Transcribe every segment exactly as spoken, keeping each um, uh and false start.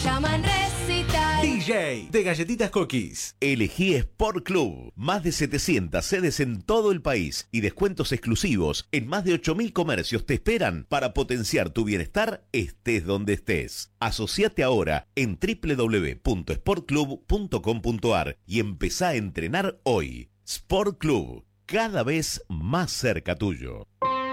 Llaman Recital. D J de Galletitas Cookies. Elegí Sport Club. Más de setecientas sedes en todo el país y descuentos exclusivos en más de ocho mil comercios te esperan para potenciar tu bienestar estés donde estés. Asociate ahora en doble u doble u doble u punto sport club punto com punto a r y empezá a entrenar hoy. Sport Club, cada vez más cerca tuyo.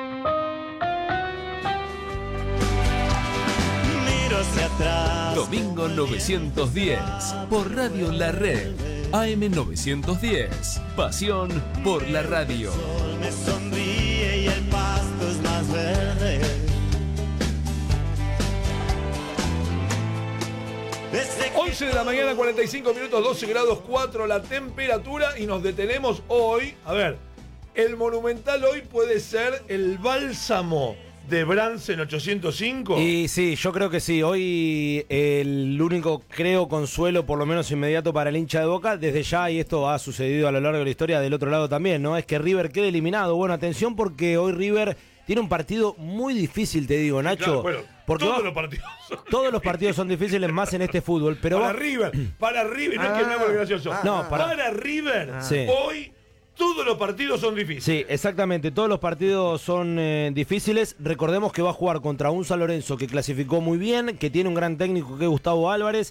Hacia atrás. Domingo novecientos diez por Radio La Red. A M novecientos diez. Pasión por la radio. El sol me sonríe y el pasto es más verde. once de la mañana, cuarenta y cinco minutos, doce grados cuatro la temperatura y nos detenemos hoy. A ver, el Monumental hoy puede ser el bálsamo de Bransen ochocientos cinco. Y sí, yo creo que sí. Hoy el único, creo, consuelo, por lo menos inmediato para el hincha de Boca, desde ya, y esto ha sucedido a lo largo de la historia del otro lado también, ¿no? Es que River quede eliminado. Bueno, atención porque hoy River tiene un partido muy difícil, te digo, Nacho. Claro, bueno, porque todos va, los partidos son todos los partidos son difíciles, más en este fútbol. Pero para va, River, para River, no ah, es que me hago el gracioso. Ah, no, para, para River, ah, sí. Hoy todos los partidos son difíciles. Sí, exactamente. Todos los partidos son eh, difíciles. Recordemos que va a jugar contra un San Lorenzo que clasificó muy bien, que tiene un gran técnico que es Gustavo Álvarez,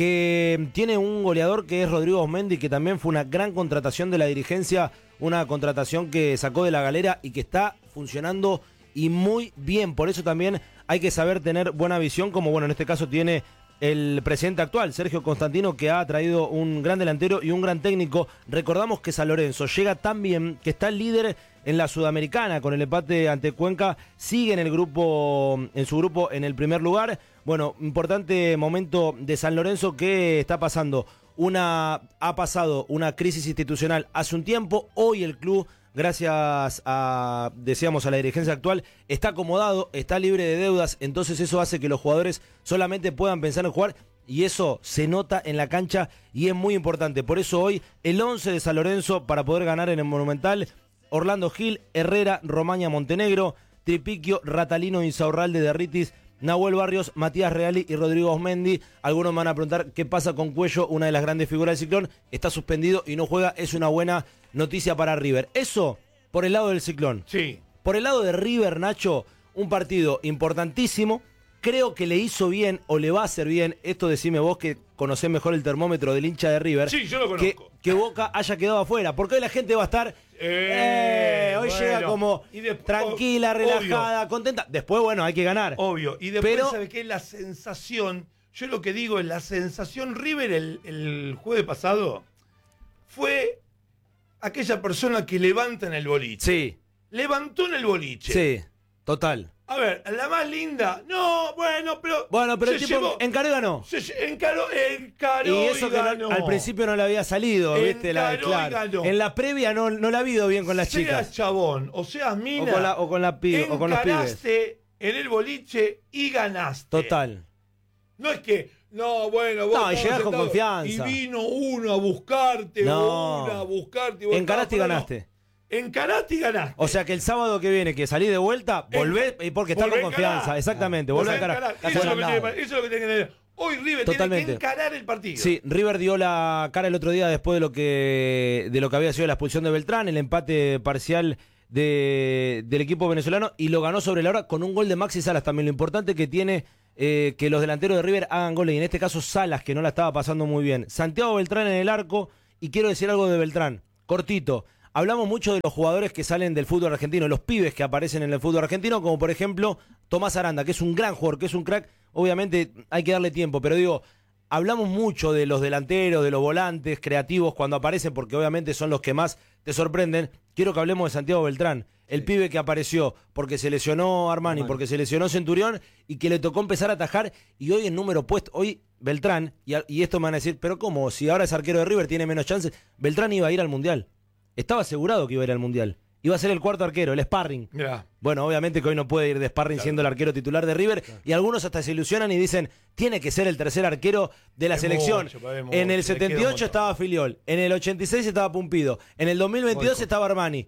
que tiene un goleador que es Rodrigo Osmendi, que también fue una gran contratación de la dirigencia, una contratación que sacó de la galera y que está funcionando y muy bien. Por eso también hay que saber tener buena visión, como bueno, en este caso tiene el presidente actual, Sergio Constantino, que ha traído un gran delantero y un gran técnico. Recordamos que San Lorenzo llega tan bien que está el líder en la Sudamericana con el empate ante Cuenca, sigue en el grupo, en su grupo en el primer lugar. Bueno, importante momento de San Lorenzo que está pasando una, ha pasado una crisis institucional hace un tiempo. Hoy el club, gracias a, decíamos, a la dirigencia actual, está acomodado, está libre de deudas, entonces eso hace que los jugadores solamente puedan pensar en jugar y eso se nota en la cancha y es muy importante. Por eso hoy el once de San Lorenzo para poder ganar en el Monumental: Orlando Gil, Herrera, Romaña Montenegro, Tripiquio, Ratalino, Insaurralde, Derritis, Nahuel Barrios, Matías Reali y Rodrigo Osmendi. Algunos me van a preguntar qué pasa con Cuello, una de las grandes figuras del Ciclón. Está suspendido y no juega, es una buena noticia para River. Eso por el lado del Ciclón. Sí. Por el lado de River, Nacho, un partido importantísimo. Creo que le hizo bien o le va a hacer bien, esto decime vos que conocés mejor el termómetro del hincha de River. Sí, yo lo conozco. Que, que Boca haya quedado afuera, porque hoy la gente va a estar... Eh, eh, hoy bueno. llega como Y después, tranquila, relajada, obvio. contenta. Después, bueno, hay que ganar. Obvio. Y después, Pero- ¿sabes qué? La sensación, yo lo que digo es la sensación, River el, el jueves pasado fue aquella persona que levanta en el boliche. Sí, Levantó en el boliche. sí, total. A ver, la más linda. No, bueno, pero. Bueno, pero se el tipo llevó- encaró y ganó. se lle- encaró, encaró Y eso que no- ganó. al principio no le había salido, ¿viste? La, Encaró y claro. ganó. En la previa no, no la ha ido bien con las Seas chicas. chabón, o seas mina. O con, la, o, con la pi- o con los pibes. Encaraste en el boliche y ganaste. Total. No es que, no, bueno, vos No, y estabas llegás con sentado confianza. Y vino uno a buscarte, No. una a buscarte. y vos Encaraste y estabas- ganaste. No. Encaraste y ganaste. O sea que el sábado que viene, que salís de vuelta, volvés y porque estás con Volvé a confianza. encarar. Exactamente, Volvé volvés a a encarar. encarar. Eso, es lo que Estás tiene- eso es lo que tiene que tener. Hoy River Totalmente. tiene que encarar el partido. Sí, River dio la cara el otro día después de lo que de lo que había sido la expulsión de Beltrán, el empate parcial de, del equipo venezolano, y lo ganó sobre la hora con un gol de Maxi Salas también. Lo importante que tiene eh, que los delanteros de River hagan goles, y en este caso Salas, que no la estaba pasando muy bien. Santiago Beltrán en el arco, y quiero decir algo de Beltrán, cortito. Hablamos mucho de los jugadores que salen del fútbol argentino, los pibes que aparecen en el fútbol argentino, como por ejemplo Tomás Aranda, que es un gran jugador, que es un crack. Obviamente hay que darle tiempo, pero digo, hablamos mucho de los delanteros, de los volantes creativos cuando aparecen, porque obviamente son los que más te sorprenden. Quiero que hablemos de Santiago Beltrán, el sí. pibe que apareció porque se lesionó Armani, Armani, porque se lesionó Centurión y que le tocó empezar a atajar, y hoy en número puesto, hoy Beltrán, y, y esto me van a decir, pero ¿cómo? Si ahora es arquero de River, tiene menos chances. Beltrán iba a ir al Mundial. Estaba asegurado que iba a ir al Mundial. Iba a ser el cuarto arquero, el sparring. Yeah. Bueno, obviamente que hoy no puede ir de sparring claro. siendo el arquero titular de River. Claro. Y algunos hasta se ilusionan y dicen, tiene que ser el tercer arquero de la es selección. Mucho, en el setenta y ocho estaba Filiol, en el ochenta y seis estaba Pumpido, en el dos mil veintidós estaba Armani.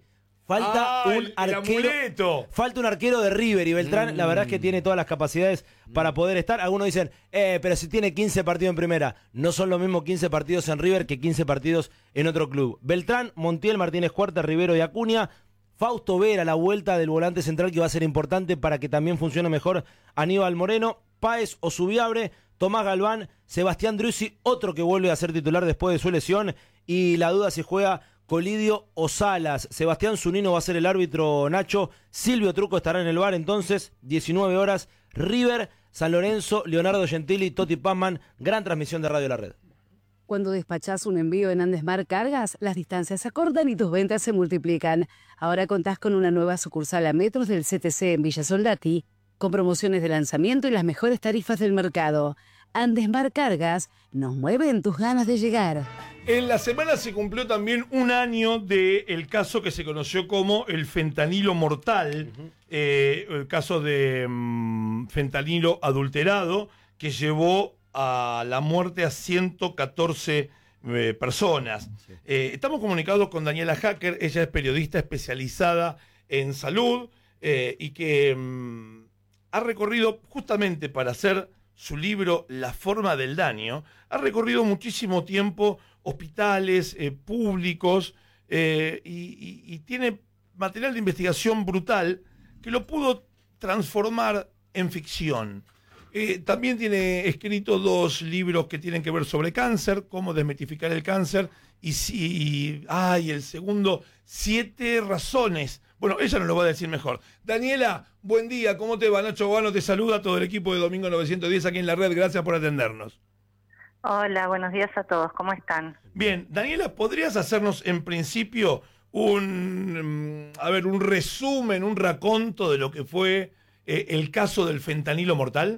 Falta Ah, un el- el arquero. amuleto. Falta un arquero de River y Beltrán, Mm. la verdad es que tiene todas las capacidades para poder estar. Algunos dicen, eh, pero si tiene quince partidos en primera, no son lo mismo quince partidos en River que quince partidos en otro club. Beltrán, Montiel, Martínez Cuarta, Rivero y Acuña. Fausto Vera, la vuelta del volante central que va a ser importante para que también funcione mejor Aníbal Moreno. Páez o Subiabre, Tomás Galván, Sebastián Driussi, otro que vuelve a ser titular después de su lesión. Y la duda si juega Colidio o Salas. Sebastián Zunino va a ser el árbitro, Nacho. Silvio Truco estará en el bar entonces. diecinueve horas. River, San Lorenzo, Leonardo Gentili, Toti Pazman. Gran transmisión de Radio La Red. Cuando despachás un envío en Andesmar Cargas, las distancias se acortan y tus ventas se multiplican. Ahora contás con una nueva sucursal a metros del C T C en Villa Soldati, con promociones de lanzamiento y las mejores tarifas del mercado. Andesmar Cargas nos mueven tus ganas de llegar. En la semana se cumplió también un año del caso que se conoció como el fentanilo mortal, uh-huh. eh, el caso de um, fentanilo adulterado, que llevó a la muerte a ciento catorce eh, personas. Sí. Eh, estamos comunicados con Daniela Hacker, ella es periodista especializada en salud eh, y que um, ha recorrido justamente para hacer su libro La forma del daño, ha recorrido muchísimo tiempo hospitales eh, públicos eh, y, y, y tiene material de investigación brutal que lo pudo transformar en ficción. Eh, también tiene escrito dos libros que tienen que ver sobre cáncer, cómo desmitificar el cáncer, y, y, ay, el segundo, Siete razones. Bueno, ella nos lo va a decir mejor. Daniela, buen día, ¿cómo te va? Nacho Bogano te saluda, todo el equipo de Domingo novecientos diez aquí en la red, gracias por atendernos. Hola, buenos días a todos, ¿cómo están? Bien, Daniela, ¿podrías hacernos en principio un, a ver, un resumen, un raconto de lo que fue eh, el caso del fentanilo mortal?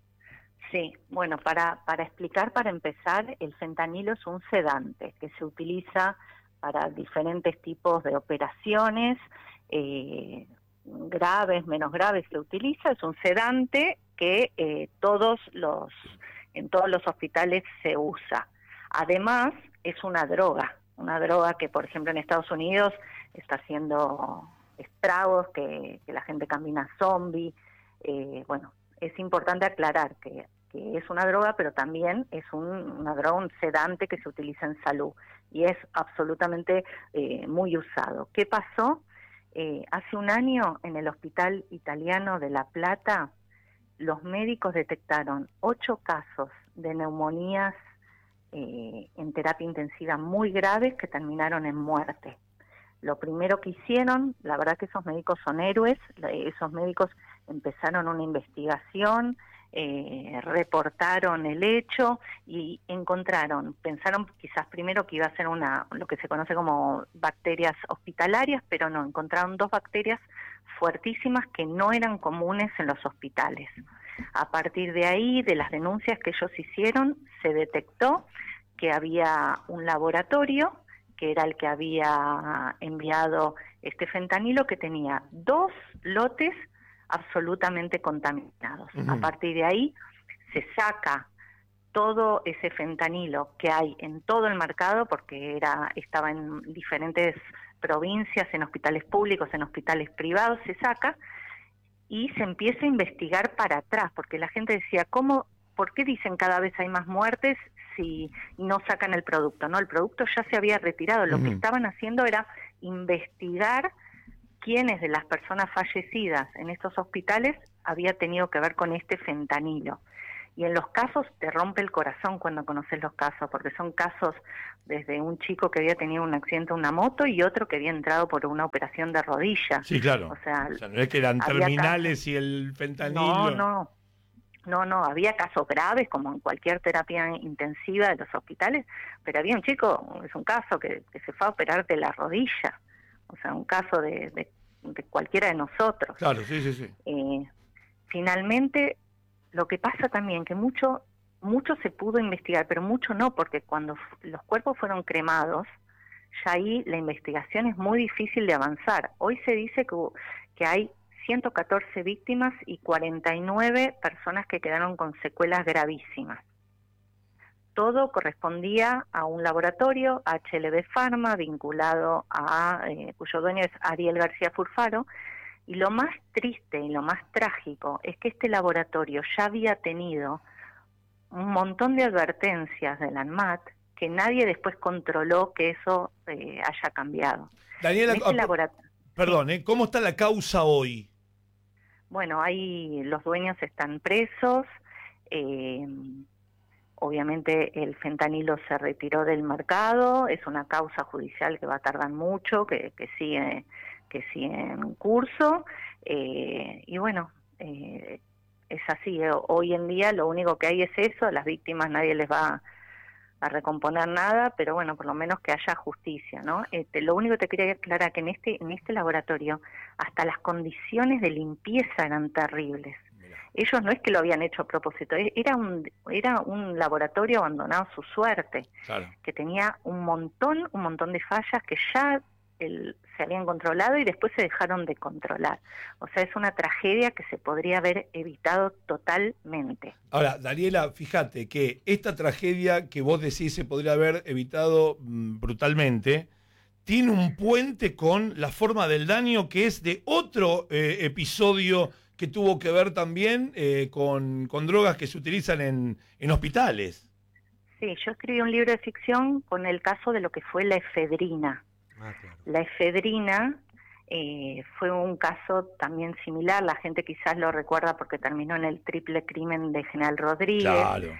Sí, bueno, para, para explicar, para empezar, el fentanilo es un sedante que se utiliza para diferentes tipos de operaciones, eh, graves, menos graves se utiliza, es un sedante que eh, todos los, en todos los hospitales se usa. Además, es una droga, una droga que, por ejemplo, en Estados Unidos está haciendo estragos, que, que la gente camina zombie. Eh, bueno, es importante aclarar que que es una droga, pero también es un, una droga, un sedante que se utiliza en salud y es absolutamente eh, muy usado. ¿Qué pasó? Eh, hace un año en el Hospital Italiano de La Plata, los médicos detectaron ocho casos de neumonías eh, en terapia intensiva muy graves que terminaron en muerte. Lo primero que hicieron, la verdad que esos médicos son héroes, esos médicos empezaron una investigación, Eh, reportaron el hecho y encontraron, pensaron quizás primero que iba a ser una, lo que se conoce como bacterias hospitalarias, pero no, encontraron dos bacterias fuertísimas que no eran comunes en los hospitales. A partir de ahí, de las denuncias que ellos hicieron, se detectó que había un laboratorio que era el que había enviado este fentanilo, que tenía dos lotes absolutamente contaminados. Uh-huh. A partir de ahí se saca todo ese fentanilo que hay en todo el mercado, porque era estaba en diferentes provincias, en hospitales públicos, en hospitales privados, se saca y se empieza a investigar para atrás, porque la gente decía, ¿cómo, por qué dicen cada vez hay más muertes si no sacan el producto? No, el producto ya se había retirado, lo uh-huh. que estaban haciendo era investigar quiénes de las personas fallecidas en estos hospitales había tenido que ver con este fentanilo. Y en los casos te rompe el corazón cuando conoces los casos, porque son casos desde un chico que había tenido un accidente en una moto y otro que había entrado por una operación de rodilla. Sí, claro. O sea, o sea no es que eran terminales casos, y el fentanilo... No, no. No, no, había casos graves, como en cualquier terapia intensiva de los hospitales, pero había un chico, es un caso, que, que se fue a operar de la rodilla. O sea, un caso de, de, de cualquiera de nosotros. Claro, sí, sí, sí. Eh, finalmente, lo que pasa también, que mucho, mucho se pudo investigar, pero mucho no, porque cuando los cuerpos fueron cremados, ya ahí la investigación es muy difícil de avanzar. Hoy se dice que, que hay ciento catorce víctimas y cuarenta y nueve personas que quedaron con secuelas gravísimas. todo correspondía a un laboratorio, H L B Pharma, vinculado a, eh, cuyo dueño es Ariel García Furfaro, y lo más triste y lo más trágico es que este laboratorio ya había tenido un montón de advertencias del ANMAT que nadie después controló que eso eh, haya cambiado. Daniela, este laboratorio, perdón, ¿eh? ¿Cómo está la causa hoy? Bueno, ahí los dueños están presos, eh, obviamente el fentanilo se retiró del mercado, es una causa judicial que va a tardar mucho, que, que sigue que sigue en curso, eh, y bueno, eh, es así, hoy en día lo único que hay es eso, a las víctimas nadie les va a recomponer nada, pero bueno, por lo menos que haya justicia, ¿no? Este, lo único que te quería aclarar que en este, en este laboratorio hasta las condiciones de limpieza eran terribles. Ellos no es que lo habían hecho a propósito, era un, era un laboratorio abandonado a su suerte, claro, que tenía un montón, un montón de fallas que ya el, se habían controlado y después se dejaron de controlar. O sea, es una tragedia que se podría haber evitado totalmente. Ahora, Daniela, fíjate que esta tragedia que vos decís se podría haber evitado mmm, brutalmente, tiene un puente con la forma del daño que es de otro eh, episodio que tuvo que ver también eh, con, con drogas que se utilizan en, en hospitales. Sí, yo escribí un libro de ficción con el caso de lo que fue la efedrina. Ah, claro. La efedrina eh, fue un caso también similar, la gente quizás lo recuerda porque terminó en el triple crimen de General Rodríguez. Claro.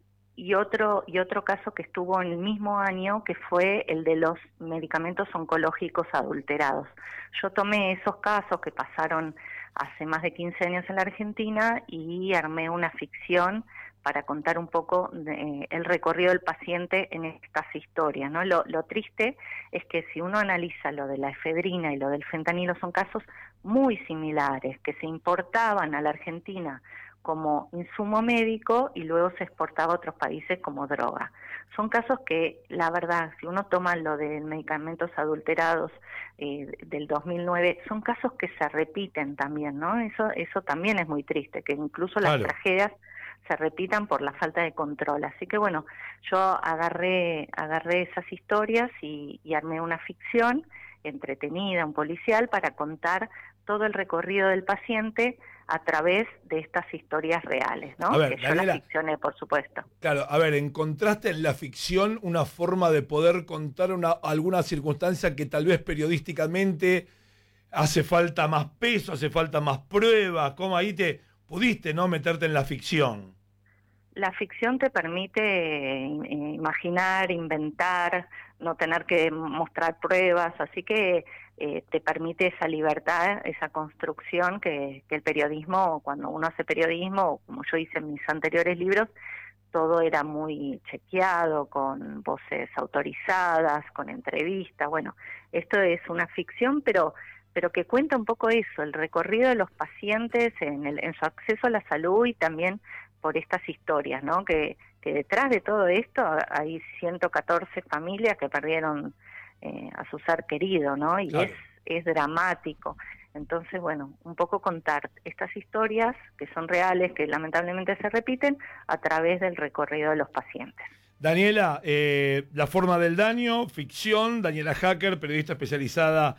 Y otro, y otro caso que estuvo en el mismo año, que fue el de los medicamentos oncológicos adulterados. Yo tomé esos casos que pasaron hace más de quince años en la Argentina y armé una ficción para contar un poco de, el recorrido del paciente en estas historias, ¿no? Lo, lo triste es que si uno analiza lo de la efedrina y lo del fentanilo, son casos muy similares, que se importaban a la Argentina como insumo médico y luego se exportaba a otros países como droga. Son casos que, la verdad, si uno toma lo de medicamentos adulterados eh, del dos mil nueve, son casos que se repiten también, ¿no? Eso, eso también es muy triste, que incluso las claro. tragedias se repitan por la falta de control. Así que bueno, yo agarré, agarré esas historias y, y armé una ficción entretenida, un policial, para contar todo el recorrido del paciente a través de estas historias reales, ¿no? A ver, que yo Daniela, las ficcioné, por supuesto. Claro, a ver, ¿encontraste en la ficción una forma de poder contar una, alguna circunstancia que tal vez periodísticamente hace falta más peso, hace falta más pruebas? ¿Cómo ahí te pudiste, no, meterte en la ficción? La ficción te permite eh, imaginar, inventar, no tener que mostrar pruebas, así que eh, te permite esa libertad, esa construcción que, que el periodismo, cuando uno hace periodismo, como yo hice en mis anteriores libros, todo era muy chequeado, con voces autorizadas, con entrevistas. Bueno, esto es una ficción, pero pero que cuenta un poco eso, el recorrido de los pacientes en, el, en su acceso a la salud y también por estas historias, ¿no? Que, que detrás de todo esto hay ciento catorce familias que perdieron eh, a su ser querido, ¿no? Y claro. es, es dramático. Entonces, bueno, un poco contar estas historias que son reales, que lamentablemente se repiten, a través del recorrido de los pacientes. Daniela, eh, La forma del daño, ficción, Daniela Hacker, periodista especializada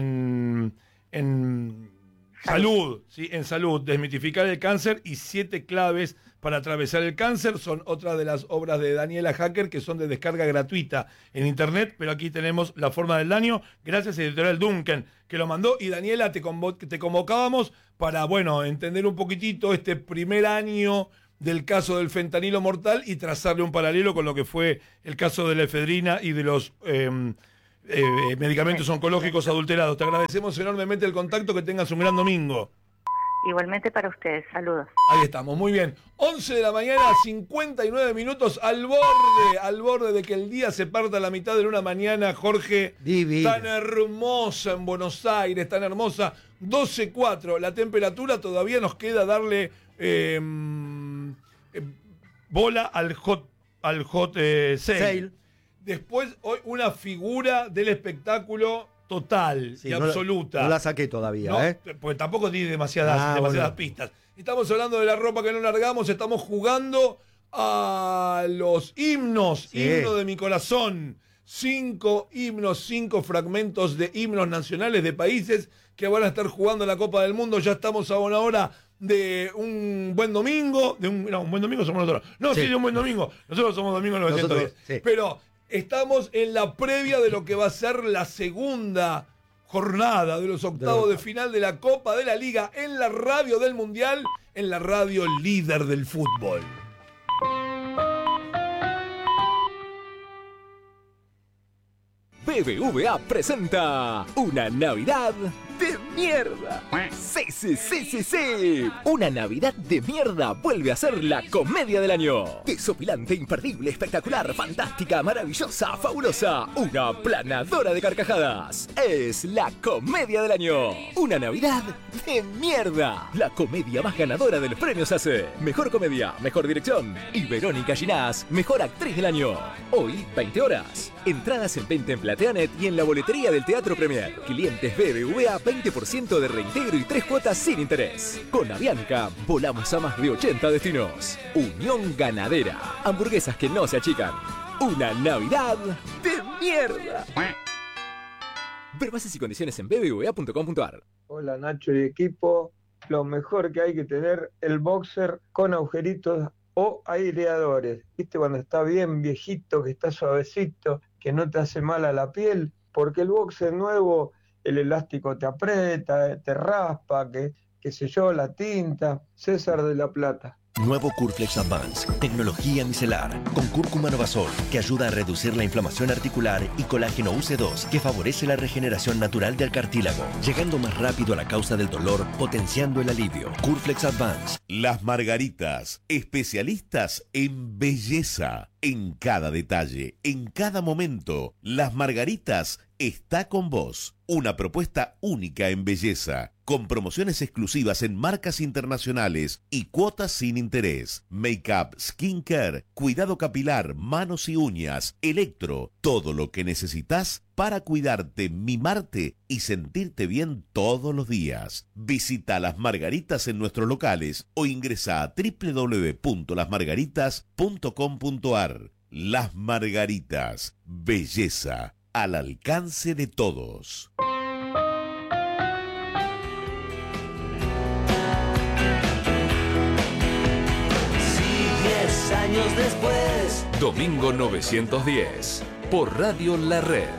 en, en salud, ¿sí? En salud, desmitificar el cáncer y siete claves para atravesar el cáncer, son otras de las obras de Daniela Hacker que son de descarga gratuita en internet, pero aquí tenemos La forma del daño, gracias a Editorial Duncan, que lo mandó, y Daniela, te, convo te convocábamos para, bueno, entender un poquitito este primer año del caso del fentanilo mortal y trazarle un paralelo con lo que fue el caso de la efedrina y de los eh, eh, medicamentos oncológicos adulterados. Te agradecemos enormemente el contacto, que tengas un gran domingo. Igualmente para ustedes, saludos. Ahí estamos, muy bien. once de la mañana, cincuenta y nueve minutos, al borde, al borde de que el día se parta a la mitad de una mañana, Jorge, Divino. Tan hermosa en Buenos Aires, tan hermosa, doce cuatro, la temperatura, todavía nos queda darle eh, eh, bola al hot, al hot eh, sale. sale. Después, hoy una figura del espectáculo total sí, y no absoluta. La, no la saqué todavía, no, ¿eh? Porque tampoco tiene demasiadas, ah, demasiadas bueno. pistas. Estamos hablando de la ropa que no largamos, estamos jugando a los himnos, Sí. himno de mi corazón. Cinco himnos, cinco fragmentos de himnos nacionales de países que van a estar jugando la Copa del Mundo. Ya estamos a una hora de un buen domingo. De un, no, un buen domingo somos nosotros. No, sí, Sí. de un buen domingo. Nosotros somos domingo novecientos diez. Nosotros, sí. Pero estamos en la previa de lo que va a ser la segunda jornada de los octavos de final de la Copa de la Liga en la radio del Mundial, en la radio líder del fútbol. B B V A presenta una Navidad de mierda. Sí, sí, sí, sí, sí. Una Navidad de mierda vuelve a ser la comedia del año. Desopilante, imperdible, espectacular, fantástica, maravillosa, fabulosa. Una planadora de carcajadas. Es la comedia del año. Una Navidad de mierda. La comedia más ganadora de los premios A C E. Mejor comedia, mejor dirección. Y Verónica Ginás, mejor actriz del año. Hoy, veinte horas. Entradas en venta en Plateanet y en la boletería del Teatro Premier. Clientes B B V A, veinte por ciento de reintegro y tres cuotas sin interés. Con Avianca, volamos a más de ochenta destinos. Unión Ganadera. Hamburguesas que no se achican. Una Navidad de mierda. Ver bases y condiciones en b b v a punto com punto a r. Hola Nacho y equipo, lo mejor que hay que tener el boxer con agujeritos o aireadores, ¿viste? Cuando está bien viejito, que está suavecito, que no te hace mal a la piel, porque el boxer nuevo, el elástico te aprieta, te raspa, que, qué sé yo, la tinta. César de la Plata. Nuevo Curflex Advance, tecnología micelar, con cúrcuma novazol, que ayuda a reducir la inflamación articular, y colágeno U C dos, que favorece la regeneración natural del cartílago, llegando más rápido a la causa del dolor, potenciando el alivio. Curflex Advance. Las Margaritas, especialistas en belleza, en cada detalle, en cada momento. Las Margaritas está con vos. Una propuesta única en belleza, con promociones exclusivas en marcas internacionales y cuotas sin interés. Make-up, skincare, cuidado capilar, manos y uñas, electro, todo lo que necesitas para cuidarte, mimarte y sentirte bien todos los días. Visita Las Margaritas en nuestros locales o ingresa a w w w punto las margaritas punto com punto a r. Las Margaritas, belleza al alcance de todos. Años después, Domingo novecientos diez, por Radio La Red.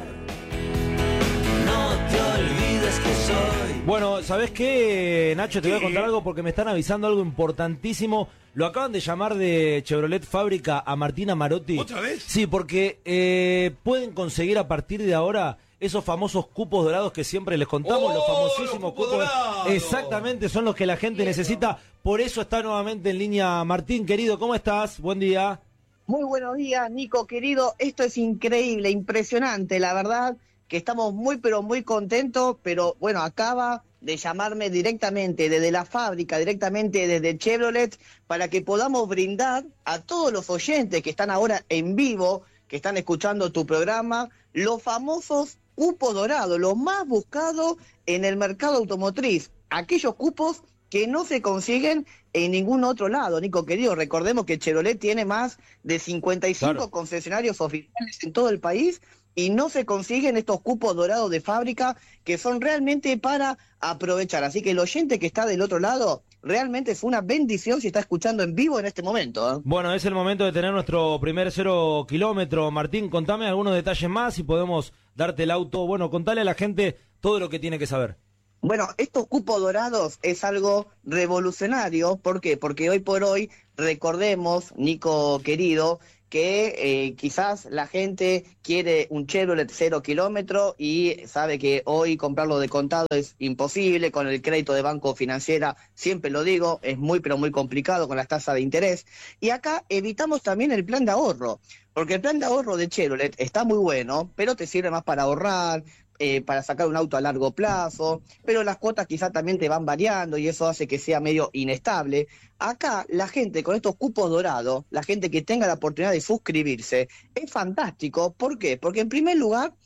no te olvides que soy. Bueno, ¿sabés qué, Nacho? Te voy a contar algo porque me están avisando algo importantísimo. Lo acaban de llamar de Chevrolet Fábrica a Martina Marotti. ¿Otra vez? Sí, porque eh, pueden conseguir a partir de ahora esos famosos cupos dorados que siempre les contamos, ¡Oh, los famosísimos los cupos cupos. dorados! Exactamente, son los que la gente necesita. Por eso está nuevamente en línea Martín, querido. ¿Cómo estás? Buen día. Muy buenos días, Nico, querido. Esto es increíble, impresionante, la verdad, que estamos muy, pero muy contentos, pero bueno, acaba de llamarme directamente desde la fábrica, directamente desde Chevrolet, para que podamos brindar a todos los oyentes que están ahora en vivo, que están escuchando tu programa, los famosos cupos dorados, los más buscados en el mercado automotriz, aquellos cupos que no se consiguen en ningún otro lado, Nico querido. Recordemos que Chevrolet tiene más de cincuenta y cinco Claro. concesionarios oficiales en todo el país y no se consiguen estos cupos dorados de fábrica que son realmente para aprovechar. Así que el oyente que está del otro lado realmente fue una bendición si está escuchando en vivo en este momento, ¿eh? Bueno, es el momento de tener nuestro primer cero kilómetro. Martín, contame algunos detalles más y podemos darte el auto. Bueno, contale a la gente todo lo que tiene que saber. Bueno, estos cupos dorados es algo revolucionario. ¿Por qué? Porque hoy por hoy, recordemos, Nico querido, que eh, quizás la gente quiere un Chevrolet cero kilómetro y sabe que hoy comprarlo de contado es imposible, con el crédito de banco financiera, siempre lo digo, es muy pero muy complicado con las tasas de interés. Y acá evitamos también el plan de ahorro, porque el plan de ahorro de Chevrolet está muy bueno, pero te sirve más para ahorrar, Eh, para sacar un auto a largo plazo, pero las cuotas quizás también te van variando y eso hace que sea medio inestable. Acá la gente con estos cupos dorados, la gente que tenga la oportunidad de suscribirse, es fantástico. ¿Por qué? Porque en primer lugar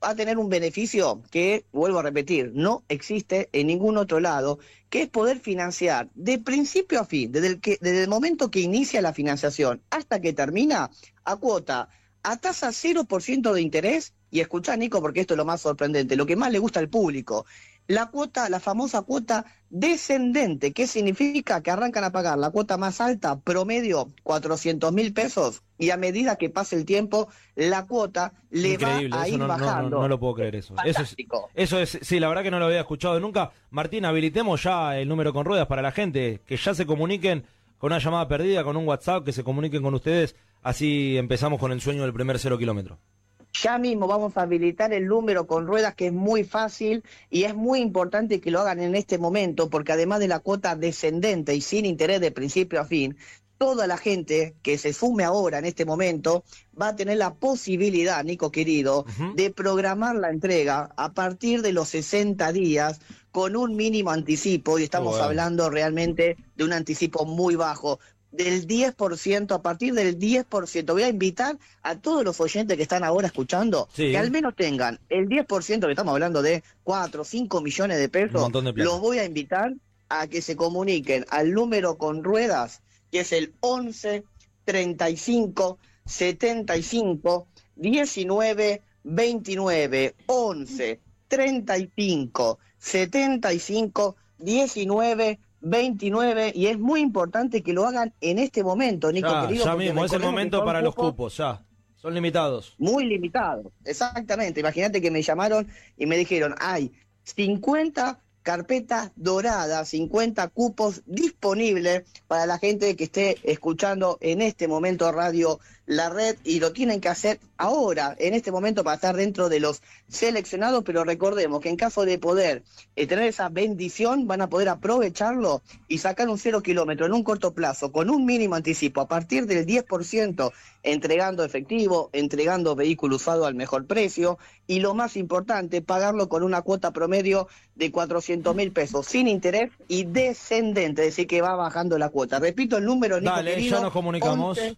va a tener un beneficio que, vuelvo a repetir, no existe en ningún otro lado, que es poder financiar de principio a fin, desde el, que, desde el momento que inicia la financiación hasta que termina, a cuota, a tasa cero por ciento de interés. Y escuchá, Nico, porque esto es lo más sorprendente, lo que más le gusta al público, la cuota, la famosa cuota descendente. ¿Qué significa? Que arrancan a pagar la cuota más alta, promedio cuatrocientos mil pesos, y a medida que pase el tiempo, la cuota le Increíble, va a eso ir no, bajando. No, no, no lo puedo creer eso. Eso es, Fantástico. eso es, sí, la verdad que no lo había escuchado nunca. Martín, habilitemos ya el número con ruedas para la gente, que ya se comuniquen con una llamada perdida, con un WhatsApp, que se comuniquen con ustedes, así empezamos con el sueño del primer cero kilómetro. Ya mismo vamos a habilitar el número con ruedas, que es muy fácil y es muy importante que lo hagan en este momento, porque además de la cuota descendente y sin interés de principio a fin, toda la gente que se sume ahora en este momento va a tener la posibilidad, Nico querido, uh-huh. de programar la entrega a partir de los sesenta días con un mínimo anticipo, y estamos oh, bueno. hablando realmente de un anticipo muy bajo, del diez por ciento, a partir del diez por ciento. Voy a invitar a todos los oyentes que están ahora escuchando, sí. que al menos tengan el diez por ciento, que estamos hablando de cuatro o cinco millones de pesos, los voy a invitar a que se comuniquen al número con ruedas, que es el once, treinta y cinco, setenta y cinco, diecinueve, veintinueve, once, treinta y cinco, setenta y cinco, diecinueve, veintinueve, y es muy importante que lo hagan en este momento, Nico ya, querido. Ya mismo, es el momento para los cupos, ya. Son limitados. Muy limitados, exactamente. Imagínate que me llamaron y me dijeron, hay cincuenta carpetas doradas, cincuenta cupos disponibles para la gente que esté escuchando en este momento Radio La Red, y lo tienen que hacer ahora, en este momento, para estar dentro de los seleccionados. Pero recordemos que en caso de poder eh, tener esa bendición, van a poder aprovecharlo y sacar un cero kilómetro en un corto plazo, con un mínimo anticipo, a partir del diez por ciento, entregando efectivo, entregando vehículo usado al mejor precio, y lo más importante, pagarlo con una cuota promedio de cuatrocientos mil pesos, sin interés y descendente, es decir, que va bajando la cuota. Repito el número, Nico Dale, querido, ya nos comunicamos. once,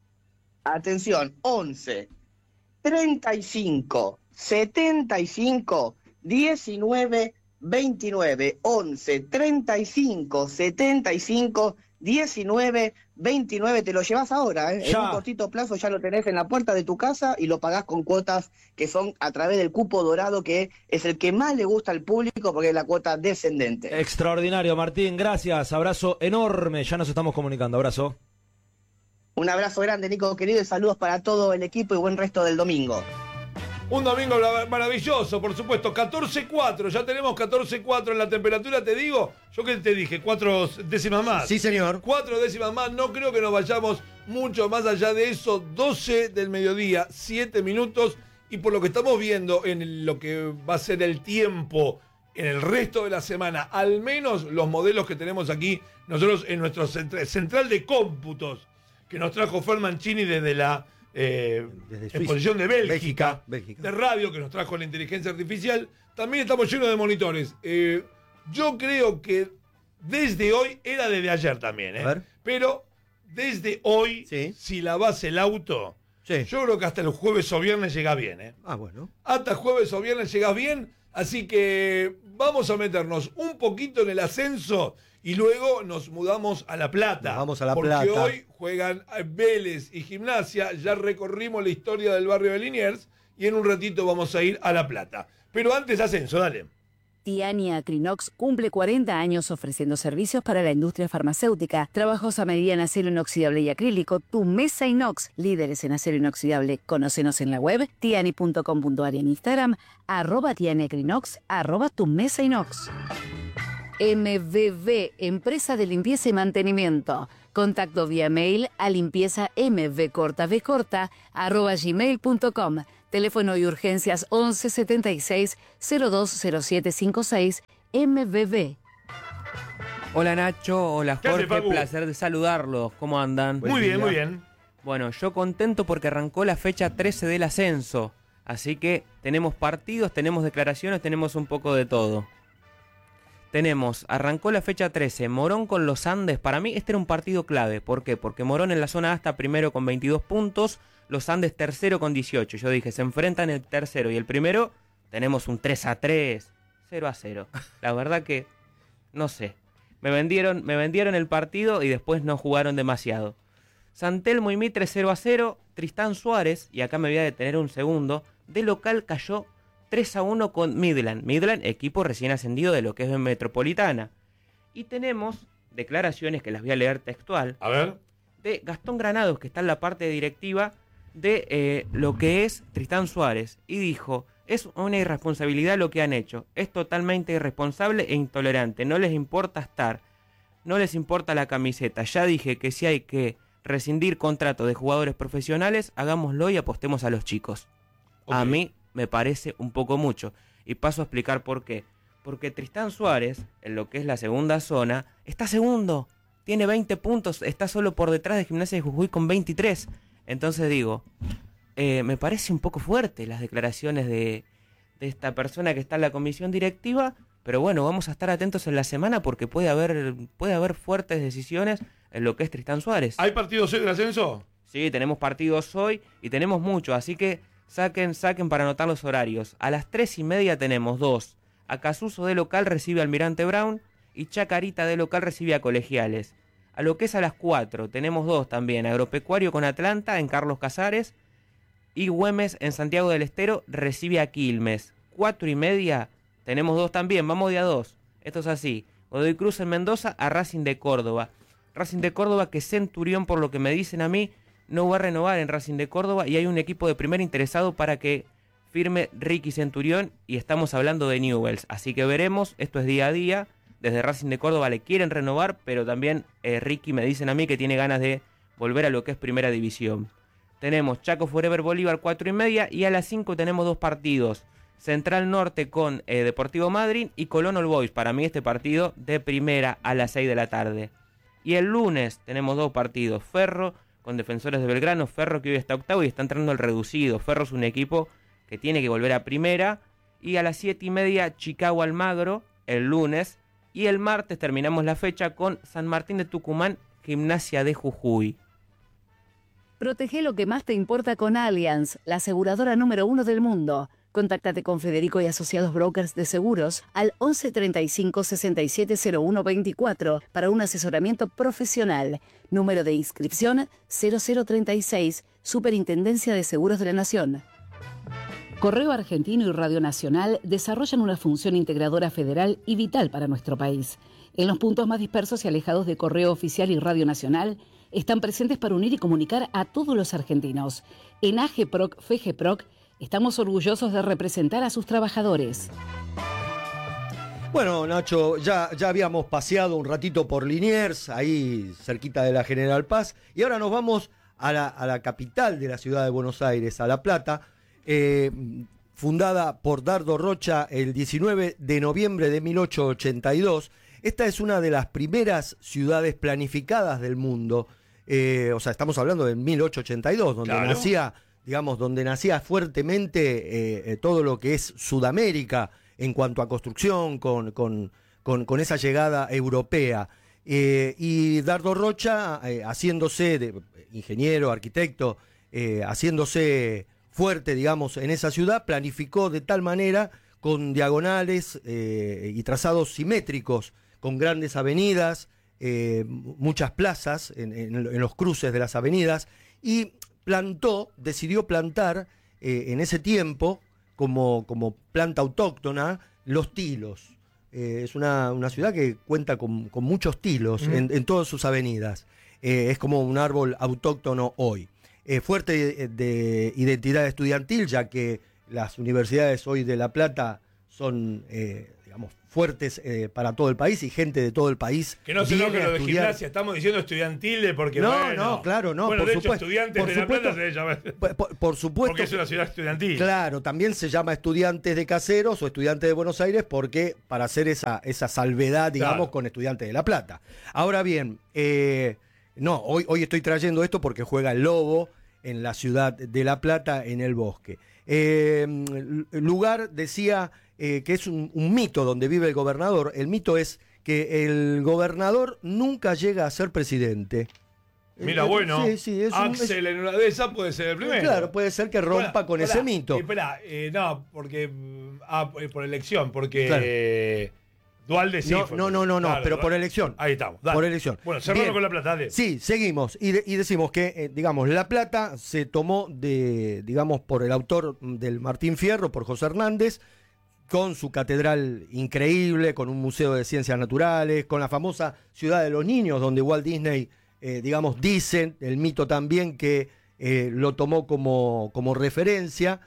atención, once, treinta y cinco, setenta y cinco, diecinueve, veintinueve, once, treinta y cinco, setenta y cinco, diecinueve, veintinueve, te lo llevas ahora, ¿eh? En un cortito plazo ya lo tenés en la puerta de tu casa y lo pagás con cuotas que son a través del cupo dorado, que es el que más le gusta al público porque es la cuota descendente. Extraordinario, Martín, gracias, abrazo enorme, ya nos estamos comunicando, abrazo. Un abrazo grande, Nico querido, y saludos para todo el equipo y buen resto del domingo. Un domingo maravilloso, por supuesto, catorce cuatro, ya tenemos catorce cuatro en la temperatura, te digo, yo que te dije, cuatro décimas más. Sí, señor. Cuatro décimas más, no creo que nos vayamos mucho más allá de eso, doce del mediodía, siete minutos, y por lo que estamos viendo en lo que va a ser el tiempo en el resto de la semana, al menos los modelos que tenemos aquí, nosotros en nuestro central de cómputos, que nos trajo Fer Mancini desde la eh, desde exposición de Bélgica, Bélgica, Bélgica, de radio, que nos trajo la inteligencia artificial. También estamos llenos de monitores. Eh, yo creo que desde hoy, era desde ayer también, ¿eh? Pero desde hoy, sí. si lavas el auto, sí. yo creo que hasta el jueves o viernes llegás bien, ¿eh? Ah, bueno. Hasta jueves o viernes llegás bien, así que vamos a meternos un poquito en el ascenso. Y luego nos mudamos a La Plata. Nos vamos a La porque Plata. Porque hoy juegan Vélez y Gimnasia. Ya recorrimos la historia del barrio de Liniers. Y en un ratito vamos a ir a La Plata. Pero antes ascenso, dale. Tiani Acrinox cumple cuarenta años ofreciendo servicios para la industria farmacéutica. Trabajos a medida en acero inoxidable y acrílico. Tu mesa inox. Líderes en acero inoxidable. Conócenos en la web tiani punto com punto a r, en Instagram. Arroba Tiani Acrinox. Arroba tu mesa inox. M V V, Empresa de Limpieza y Mantenimiento. Contacto vía mail a limpieza mvcortavcorta arroba gmail punto com. Teléfono y urgencias once setenta y seis cero dos cero siete cincuenta y seis. M V V. Hola Nacho, hola Jorge, placer de saludarlos. ¿Cómo andan? Muy bien, muy bien. Bueno, yo contento porque arrancó la fecha trece del ascenso. Así que tenemos partidos, tenemos declaraciones, tenemos un poco de todo. Tenemos, arrancó la fecha trece, Morón con los Andes. Para mí este era un partido clave. ¿Por qué? Porque Morón en la zona A está primero con veintidós puntos, Los Andes tercero con dieciocho. Yo dije, se enfrentan el tercero y el primero, tenemos un tres a tres, cero a cero. La verdad que, no sé. Me vendieron, me vendieron el partido y después no jugaron demasiado. San Telmo y Mitre cero a cero. Tristán Suárez, y acá me voy a detener un segundo, de local cayó tres a uno con Midland. Midland, equipo recién ascendido de lo que es Metropolitana. Y tenemos declaraciones que las voy a leer textual. A ver. De Gastón Granados, que está en la parte directiva de eh, lo que es Tristán Suárez. Y dijo, es una irresponsabilidad lo que han hecho. Es totalmente irresponsable e intolerante. No les importa estar. No les importa la camiseta. Ya dije que si hay que rescindir contrato de jugadores profesionales, hagámoslo y apostemos a los chicos. Okay. A mí me parece un poco mucho. Y paso a explicar por qué. Porque Tristán Suárez, en lo que es la segunda zona, está segundo. Tiene veinte puntos, está solo por detrás de Gimnasia de Jujuy con veintitrés. Entonces digo, eh, me parece un poco fuerte las declaraciones de, de esta persona que está en la comisión directiva. Pero bueno, vamos a estar atentos en la semana porque puede haber, puede haber fuertes decisiones en lo que es Tristán Suárez. ¿Hay partidos hoy del ascenso? Sí, tenemos partidos hoy y tenemos mucho, así que saquen, saquen para anotar los horarios. A las tres y media tenemos dos. Acasuso de local recibe a Almirante Brown y Chacarita de local recibe a Colegiales. A lo que es a las cuatro tenemos dos también. Agropecuario con Atlanta en Carlos Casares y Güemes en Santiago del Estero recibe a Quilmes. Cuatro y media tenemos dos también, vamos de a dos. Esto es así. Godoy Cruz en Mendoza a Racing de Córdoba. Racing de Córdoba que Centurión, por lo que me dicen a mí, no va a renovar en Racing de Córdoba y hay un equipo de primera interesado para que firme Ricky Centurión y estamos hablando de Newells. Así que veremos, esto es día a día. Desde Racing de Córdoba le quieren renovar, pero también eh, Ricky me dicen a mí que tiene ganas de volver a lo que es primera división. Tenemos Chaco Forever Bolívar cuatro y media y a las cinco tenemos dos partidos. Central Norte con eh, Deportivo Madryn y Colón All Boys. Para mí este partido de primera a las seis de la tarde. Y el lunes tenemos dos partidos. Ferro con Defensores de Belgrano. Ferro que hoy está octavo y está entrando el reducido. Ferro es un equipo que tiene que volver a primera. Y a las siete y media Chicago Almagro el lunes. Y el martes terminamos la fecha con San Martín de Tucumán, Gimnasia de Jujuy. Protege lo que más te importa con Allianz, la aseguradora número uno del mundo. Contáctate con Federico y Asociados Brokers de Seguros al once treinta y cinco sesenta y siete cero uno veinticuatro para un asesoramiento profesional. Número de inscripción cero cero treinta y seis, Superintendencia de Seguros de la Nación. Correo Argentino y Radio Nacional desarrollan una función integradora federal y vital para nuestro país. En los puntos más dispersos y alejados de Correo Oficial y Radio Nacional, están presentes para unir y comunicar a todos los argentinos. En AGEPROC, FEGEPROC, estamos orgullosos de representar a sus trabajadores. Bueno, Nacho, ya, ya habíamos paseado un ratito por Liniers, ahí cerquita de la General Paz, y ahora nos vamos a la, a la capital de la ciudad de Buenos Aires, a La Plata, eh, fundada por Dardo Rocha el diecinueve de noviembre de mil ochocientos ochenta y dos. Esta es una de las primeras ciudades planificadas del mundo, eh, o sea, estamos hablando de mil ochocientos ochenta y dos, donde claro. nacía... digamos, donde nacía fuertemente eh, todo lo que es Sudamérica en cuanto a construcción, con, con, con, con esa llegada europea. Eh, y Dardo Rocha, eh, haciéndose de ingeniero, arquitecto, eh, haciéndose fuerte, digamos, en esa ciudad, planificó de tal manera, con diagonales eh, y trazados simétricos, con grandes avenidas, eh, muchas plazas en, en, en los cruces de las avenidas, y plantó, decidió plantar eh, en ese tiempo, como, como planta autóctona, los tilos. Eh, es una, una ciudad que cuenta con, con muchos tilos mm. en, en todas sus avenidas. Eh, es como un árbol autóctono hoy. Eh, fuerte de, de identidad estudiantil, ya que las universidades hoy de La Plata son, eh, digamos, fuertes eh, para todo el país y gente de todo el país. Que no se enoje lo de gimnasia, estamos diciendo estudiantiles porque no, bueno, no, claro, no, bueno, por de hecho, supuesto, estudiantes por de supuesto, La Plata se debe llamar. Por, por, por supuesto. Porque es una ciudad estudiantil. Claro, también se llama estudiantes de Caseros o estudiantes de Buenos Aires porque para hacer esa, esa salvedad, digamos, claro, con estudiantes de La Plata. Ahora bien, eh, no, hoy, hoy estoy trayendo esto porque juega el Lobo en la ciudad de La Plata, en el Bosque. Eh, lugar, decía, eh, que es un, un mito donde vive el gobernador. El mito es que el gobernador nunca llega a ser presidente. Mira, Eh, bueno, sí, sí, es un- Axel es- en una de esas puede ser el primero. Claro, puede ser que rompa Pará, con pará, ese mito. Espera, eh, no, porque. mm, Ah, eh, por elección, porque. Claro. eh, Dualde sí. No, fue- no, no, no, no, claro, pero Dualde- por elección. Ahí estamos. dale. Por elección. Bueno, cerramos Bien. con La Plata, dale. Sí, seguimos. Y, de- y decimos que, eh, digamos, La Plata se tomó de, digamos, por el autor del Martín Fierro, por José Hernández, con su catedral increíble, con un museo de ciencias naturales, con la famosa Ciudad de los Niños, donde Walt Disney, eh, digamos, dicen, el mito también, que eh, lo tomó como, como referencia.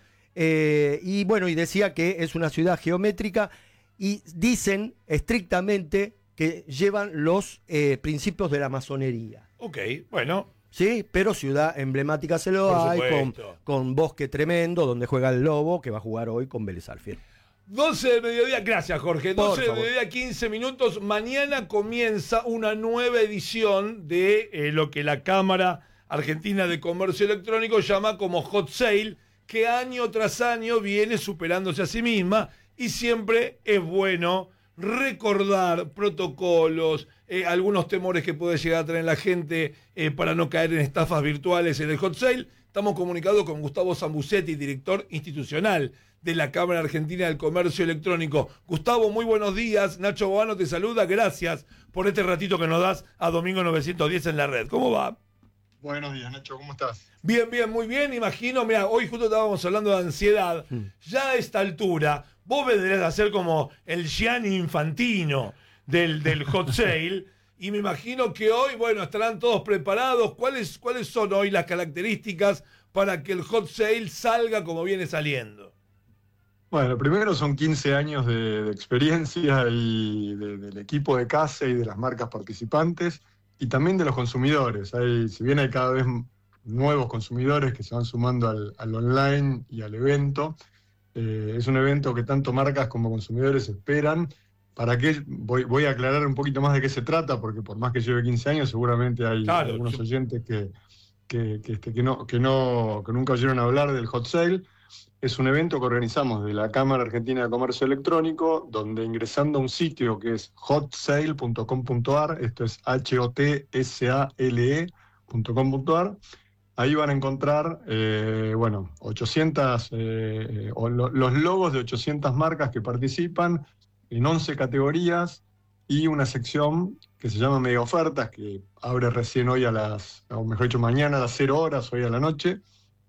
Eh, y bueno, y decía que es una ciudad geométrica y dicen estrictamente que llevan los eh, principios de la masonería. Ok, bueno. Sí, pero ciudad emblemática se lo Por hay, con, supuesto. con bosque tremendo, donde juega el Lobo, que va a jugar hoy con Vélez Sarsfield. doce del mediodía, gracias Jorge. Por doce del favor. mediodía, quince minutos. Mañana comienza una nueva edición de eh, lo que la Cámara Argentina de Comercio Electrónico llama como Hot Sale, que año tras año viene superándose a sí misma y siempre es bueno recordar protocolos, eh, algunos temores que puede llegar a tener la gente eh, para no caer en estafas virtuales en el Hot Sale. Estamos comunicados con Gustavo Zambucetti, director institucional de la Cámara Argentina del Comercio Electrónico. Gustavo, muy buenos días. Nacho Bobano te saluda. Gracias por este ratito que nos das a Domingo novecientos diez en la red. ¿Cómo va? Buenos días, Nacho, ¿cómo estás? Bien, bien, muy bien. Imagino, mira, hoy justo estábamos hablando de ansiedad. Ya a esta altura, vos vendrías a ser como el Gianni Infantino del, del Hot Sale. Y me imagino que hoy, bueno, estarán todos preparados. ¿Cuáles, cuáles son hoy las características para que el Hot Sale salga como viene saliendo? Bueno, primero son quince años de, de experiencia y de- del equipo de C A S E y de las marcas participantes y también de los consumidores. Hay, si bien hay cada vez m- nuevos consumidores que se van sumando al, al online y al evento, eh, es un evento que tanto marcas como consumidores esperan. ¿Para qué? Voy, voy a aclarar un poquito más de qué se trata, porque por más que lleve quince años, seguramente hay Claro, algunos sí. oyentes que, que, que, este, que, no, que, no, que nunca oyeron hablar del Hot Sale. Es un evento que organizamos de la Cámara Argentina de Comercio Electrónico, donde ingresando a un sitio que es hot sale punto com punto a r, esto es H O T S A L E punto com punto a r, ahí van a encontrar, eh, bueno, ochocientas, eh, o lo- los logos de ochocientas marcas que participan en once categorías y una sección que se llama Mega Ofertas, que abre recién hoy a las, o mejor dicho, mañana a las cero horas, hoy a la noche,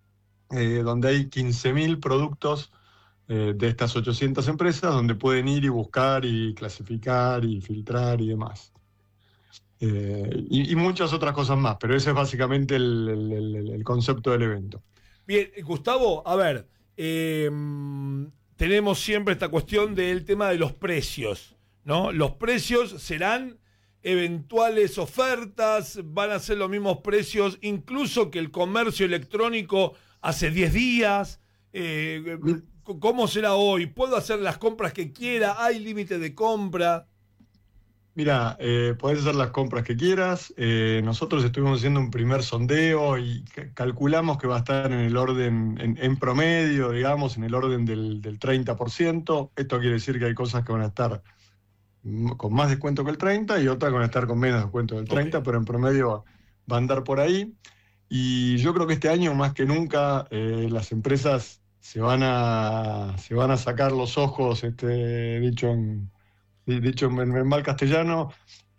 eh, donde hay quince mil productos eh, de estas ochocientas empresas, donde pueden ir y buscar y clasificar y filtrar y demás. Eh, y, y muchas otras cosas más, pero ese es básicamente el, el- el- el concepto del evento. Bien, Gustavo, a ver, eh, tenemos siempre esta cuestión del tema de los precios, ¿no? Los precios serán eventuales ofertas, van a ser los mismos precios incluso que el comercio electrónico hace diez días. Eh, ¿Cómo será hoy? ¿Puedo hacer las compras que quiera? ¿Hay límite de compra? Mira, eh, podés hacer las compras que quieras. Eh, nosotros estuvimos haciendo un primer sondeo y ca- calculamos que va a estar en el orden, en, en promedio, digamos, en el orden del, del treinta por ciento. Esto quiere decir que hay cosas que van a estar m- con más descuento que el treinta por ciento y otras que van a estar con menos descuento del treinta por ciento, pero en promedio va, va a andar por ahí. Y yo creo que este año, más que nunca, eh, las empresas se van a, se van a sacar los ojos, este, dicho en dicho en, en mal castellano,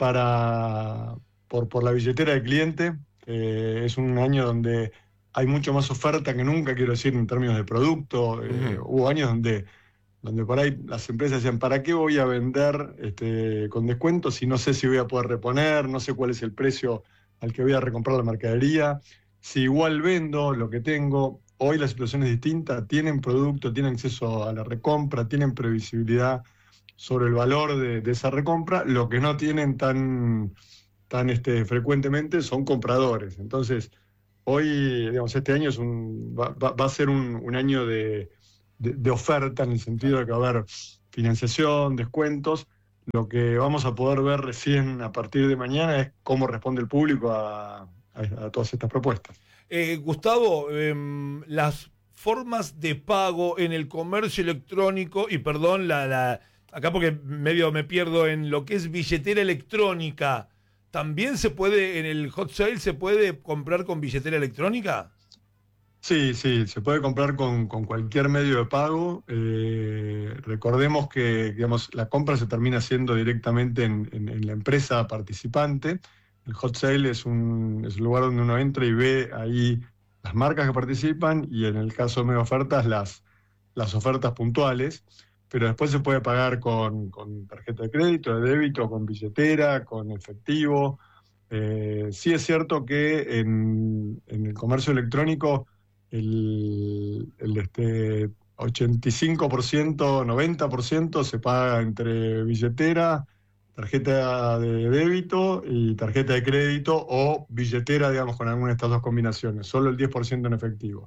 para, por, por la billetera del cliente. Eh, es un año donde hay mucho más oferta que nunca, quiero decir, en términos de producto. Eh, hubo años donde, donde por ahí las empresas decían, ¿para qué voy a vender este, con descuento si no sé si voy a poder reponer, no sé cuál es el precio al que voy a recomprar la mercadería? Si igual vendo lo que tengo, hoy la situación es distinta, tienen producto, tienen acceso a la recompra, tienen previsibilidad sobre el valor de, de esa recompra. Lo que no tienen tan, tan este, frecuentemente son compradores. Entonces, hoy, digamos, este año es un, va, va- va a ser un, un año de, de- de oferta, en el sentido de que va a haber financiación, descuentos. Lo que vamos a poder ver recién a partir de mañana es cómo responde el público a, a- a todas estas propuestas. Eh, Gustavo, em, las formas de pago en el comercio electrónico, y perdón, la, la acá porque medio me pierdo en lo que es billetera electrónica, ¿también se puede, en el hot sale, se puede comprar con billetera electrónica? Sí, sí, se puede comprar con, con cualquier medio de pago. Eh, recordemos que, digamos, la compra se termina haciendo directamente en, en, en la empresa participante. El hot sale es un, es un lugar donde uno entra y ve ahí las marcas que participan y en el caso de mega ofertas las, las ofertas puntuales, pero después se puede pagar con, con tarjeta de crédito, de débito, con billetera, con efectivo. Eh, sí es cierto que en, en el comercio electrónico el, el este, ochenta y cinco por ciento, noventa por ciento se paga entre billetera, tarjeta de débito y tarjeta de crédito o billetera, digamos, con alguna de estas dos combinaciones. Solo el diez por ciento en efectivo.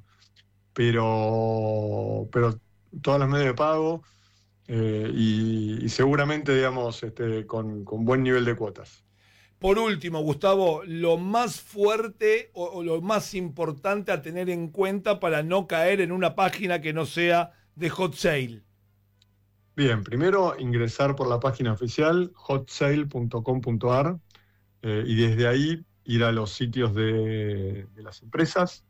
Pero, pero todos los medios de pago eh, y, y seguramente, digamos, este, con, con buen nivel de cuotas. Por último, Gustavo, lo más fuerte o, o lo más importante a tener en cuenta para no caer en una página que no sea de hot sale. Bien, primero ingresar por la página oficial hot sale punto com punto a r eh, y desde ahí ir a los sitios de, de las empresas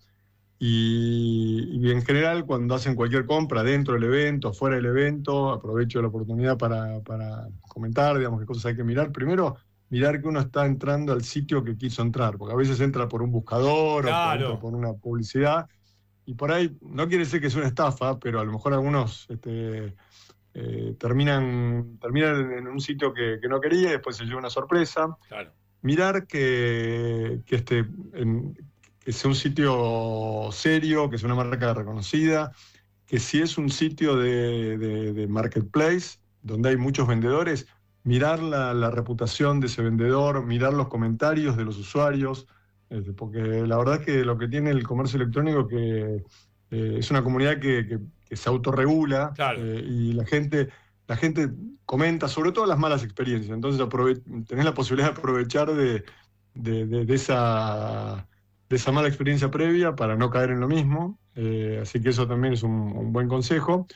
y, y en general cuando hacen cualquier compra dentro del evento, fuera del evento, aprovecho la oportunidad para, para comentar, digamos, qué cosas hay que mirar. Primero, mirar que uno está entrando al sitio que quiso entrar, porque a veces entra por un buscador Claro. o por, por una publicidad y por ahí no quiere decir que es una estafa, pero a lo mejor algunos... Este, Eh, terminan, terminan en un sitio que, que no quería y después se lleva una sorpresa. Claro. Mirar que, que, este, en, que sea un sitio serio, que sea una marca reconocida, que si es un sitio de, de, de marketplace, donde hay muchos vendedores, mirar la, la reputación de ese vendedor, mirar los comentarios de los usuarios, este, porque la verdad es que lo que tiene el comercio electrónico que eh, es una comunidad que, que que se autorregula Claro. eh, y la gente, la gente comenta sobre todo las malas experiencias, entonces aprove- tenés la posibilidad de aprovechar de, de, de, de, esa, de esa mala experiencia previa para no caer en lo mismo, eh, así que eso también es un, un buen consejo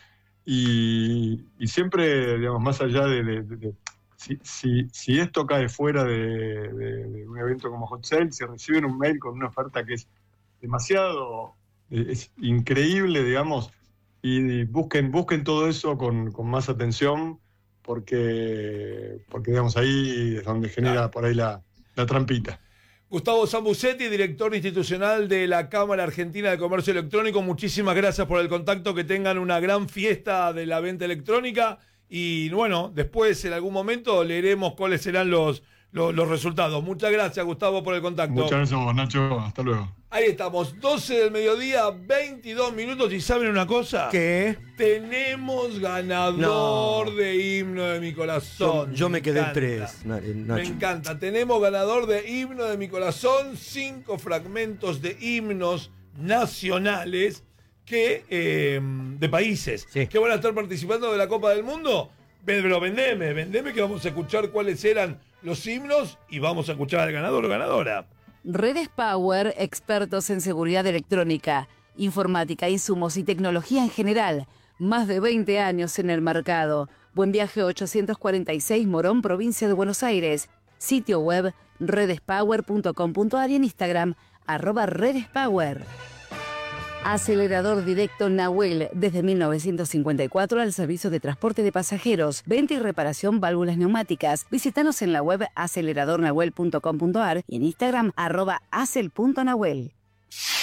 y, y siempre, digamos, más allá de, de, de, de si, si, si esto cae fuera de, de, de un evento como Hot Sale, si reciben un mail con una oferta que es demasiado, es increíble, digamos, y busquen, busquen todo eso con, con más atención porque, porque digamos, ahí es donde genera claro. por ahí la, la trampita. Gustavo Sambucetti, director institucional de la Cámara Argentina de Comercio Electrónico, muchísimas gracias por el contacto, que tengan una gran fiesta de la venta electrónica y bueno, después en algún momento leeremos cuáles serán los, los, los resultados. Muchas gracias, Gustavo, por el contacto. Muchas gracias a vos, Nacho, hasta luego. Ahí estamos, doce del mediodía, veintidós minutos, y ¿saben una cosa? ¿Qué? Tenemos ganador No. de Himno de mi Corazón. Yo, yo me quedé en encanta. tres, Na- eh, Nacho. Me encanta, tenemos ganador de Himno de mi Corazón, cinco fragmentos de himnos nacionales que eh, de países que van a estar participando de la Copa del Mundo. Pero vendeme, vendeme que vamos a escuchar cuáles eran los himnos y vamos a escuchar al ganador o ganadora. Redes Power, expertos en seguridad electrónica, informática, insumos y tecnología en general. Más de veinte años en el mercado. Buen Viaje ochocientos cuarenta y seis, Morón, provincia de Buenos Aires. Sitio web redespower punto com punto a r y en Instagram, arroba redespower. Acelerador directo Nahuel, desde mil novecientos cincuenta y cuatro al servicio de transporte de pasajeros, venta y reparación válvulas neumáticas. Visítanos en la web acelerador nahuel punto com punto a r y en Instagram arroba acel punto nahuel.